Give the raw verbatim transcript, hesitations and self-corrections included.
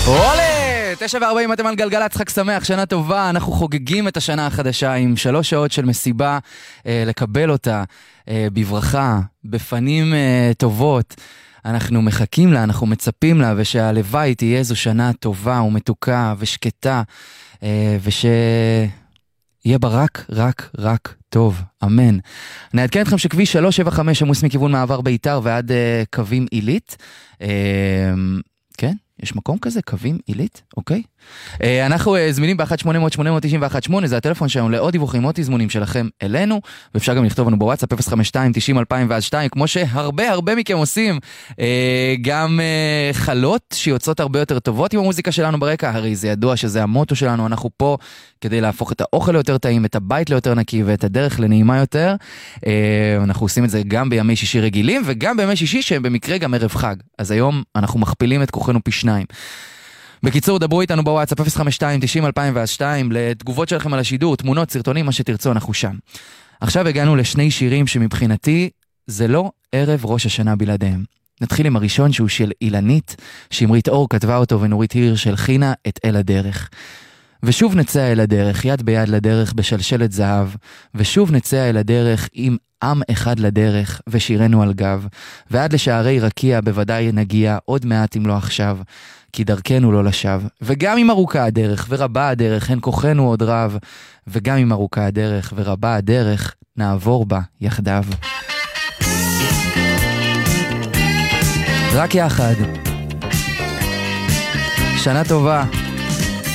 אולה, תשע וארבעים אתם על גלגלת, חג שמח, שנה טובה. אנחנו חוגגים את השנה החדשה עם שלוש שעות של מסיבה, אה, לקבל אותה אה, בברכה, בפנים אה, טובות. אנחנו מחכים לה, אנחנו מצפים לה, ושהלוואי תהיה איזו שנה טובה ומתוקה ושקטה, אה, ושיהיה בה רק, רק, רק טוב, אמן. אני אעדכן אתכם שכביש שלוש שבע חמש עמוס מכיוון מעבר ביתר ועד אה, קווים עילית. אה, כן? יש מקום כזה, קווים עילית, אוקיי? אנחנו זמינים ב-אחת שמונה אפס אפס שמונה תשע אחת שמונה, זה הטלפון שלנו לעוד דיווחים, עוד תזמונים שלכם אלינו, ואפשר גם לכתוב לנו בוואטסאפ אפס חמש שתיים תשעים אלפיים ואז שתיים, כמו שהרבה הרבה מכם עושים, גם חלות שיוצאות הרבה יותר טובות עם המוזיקה שלנו ברקע, הרי זה ידוע שזה המוטו שלנו, אנחנו פה כדי להפוך את האוכל ליותר טעים, את הבית ליותר נקי ואת הדרך לנעימה יותר. אנחנו עושים את זה גם בימי שישי רגילים, וגם בימי שישי שהם במקרה גם ערב חג, אז היום אנחנו מכפילים את כוחנו פי שניים. בקיצור, דברו איתנו בוואטסאפ אפס חמש שתיים תשעים אלפיים ואז שתיים, לתגובות שלכם על השידור, תמונות, סרטונים, מה שתרצו, אנחנו שם. עכשיו הגענו לשני שירים שמבחינתי זה לא ערב ראש השנה בלעדיהם. נתחיל עם הראשון שהוא של אילנית, שמרית אור כתבה אותו ונורית הירש של חינה, את אל הדרך. ושוב נצא אל הדרך, יד ביד לדרך בשלשלת זהב, ושוב נצא אל הדרך עם עם אחד לדרך ושירנו על גב, ועד לשערי רקיע בוודאי נגיע עוד מעט אם לא עכשיו, כי דרכנו לא לשווא. וגם אם ארוכה הדרך ורבה הדרך, הן כוחנו עוד רב, וגם אם ארוכה הדרך ורבה הדרך, נעבור בה יחדיו. רק יחד. שנה טובה.